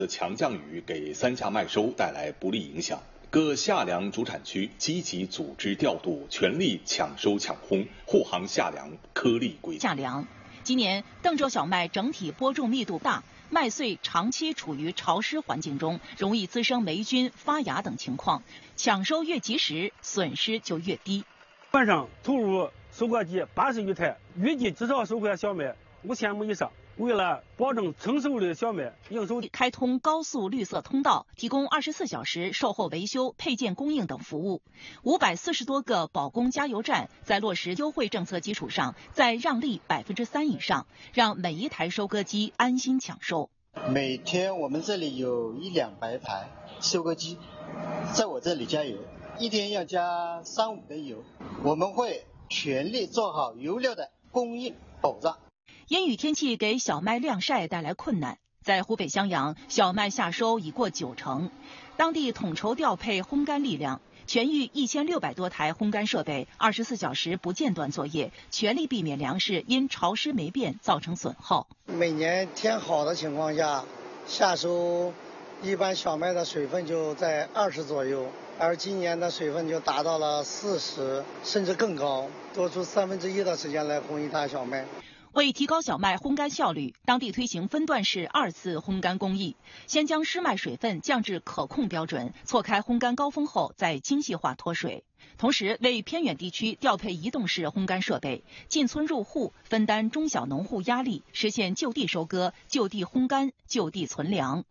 强降雨给三下麦收带来不利影响，各夏粮主产区积极组织调度，全力抢收抢烘，护航夏粮颗粒归夏粮。今年邓州小麦整体播种密度大，麦穗长期处于潮湿环境中，容易滋生霉菌、发芽等情况，抢收越及时，损失就越低。 晚上投入收割机80余台，预计至少收获小麦5000亩以上。为了保证成熟的小麦应收， 开通高速绿色通道，提供24小时售后维修、配件供应等服务。540多个保供加油站在落实优惠政策基础上，再让利3%以上，让每一台收割机安心抢收。 每天我们这里有100-200台收割机，在我这里加油，一天要加3-5的油。我们会全力做好油料的供应保障。 阴雨天气给小麦晾晒带来困难，在湖北襄阳，小麦夏收已过90%，当地统筹调配烘干力量，全域1600多台烘干设备24小时不间断作业，全力避免粮食因潮湿霉变造成损耗。 每年天好的情况下，夏收一般小麦的水分就在20左右，而今年的水分就达到了40，甚至更高，多出1/3的时间来烘一塔小麦。 为提高小麦烘干效率，当地推行分段式2次烘干工艺，先将湿麦水分降至可控标准，错开烘干高峰后再精细化脱水。同时，为偏远地区调配移动式烘干设备，进村入户，分担中小农户压力，实现就地收割、就地烘干、就地存粮。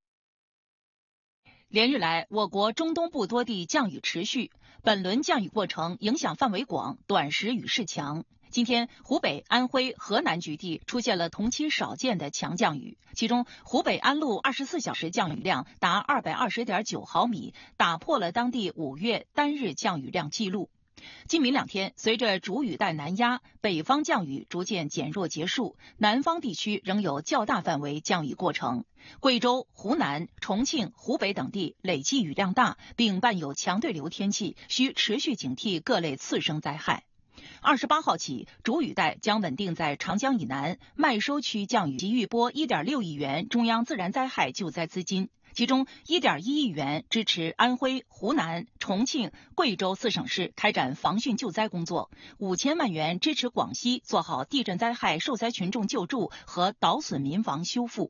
连日来，我国中东部多地降雨持续，本轮降雨过程影响范围广，短时雨势强。今天，湖北、安徽、河南局地出现了同期少见的强降雨，其中湖北安陆24小时降雨量达220.9毫米，打破了当地5月单日降雨量记录。今明2天，随着主雨带南压，北方降雨逐渐减弱结束，南方地区仍有较大范围降雨过程。贵州、湖南、重庆、湖北等地累计雨量大，并伴有强对流天气，需持续警惕各类次生灾害。28号起，主雨带将稳定在长江以南麦收区降雨，给予拨1.6亿元中央自然灾害救灾资金，其中1.1亿元支持安徽、湖南、重庆、贵州4省市开展防汛救灾工作，5000万元支持广西做好地震灾害受灾群众救助和倒损民房修复。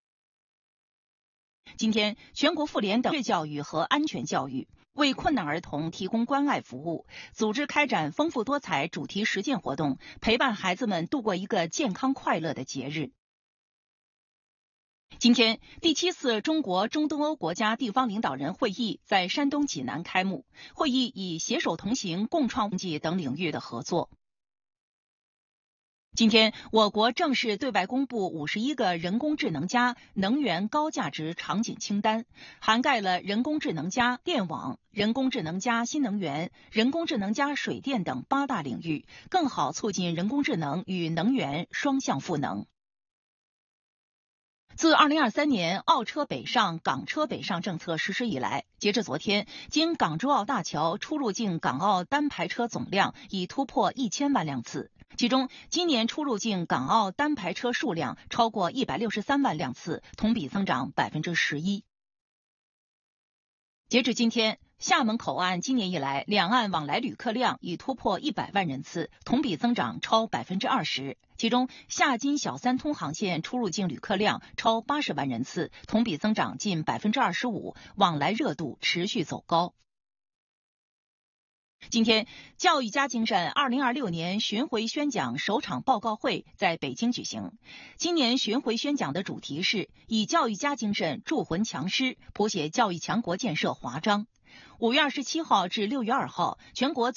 今天，全国妇联等教育和安全教育为困难儿童提供关爱服务，组织开展丰富多彩主题实践活动，陪伴孩子们度过一个健康快乐的节日。今天，第7次中国中东欧国家地方领导人会议在山东济南开幕，会议以携手同行、共创经济等领域的合作。今天，我国正式对外公布51个人工智能加能源高价值场景清单，涵盖了人工智能加电网、人工智能加新能源、人工智能加水电等8大领域，更好促进人工智能与能源双向赋能。自2023年澳车北上、港车北上政策实施以来，截至昨天，经港珠澳大桥出入境港澳单排车总量已突破1000万辆次。其中，今年出入境港澳单排车数量超过163万辆次，同比增长11%。截至今天，厦门口岸今年以来两岸往来旅客量已突破100万人次，同比增长超20%。其中，厦金小三通航线出入境旅客量超80万人次，同比增长近25%，往来热度持续走高。今天，教育家精神2026年巡回宣讲首场报告会在北京举行。今年巡回宣讲的主题是以教育家精神铸魂强师，谱写教育强国建设华章。5月27号至6月2号，全国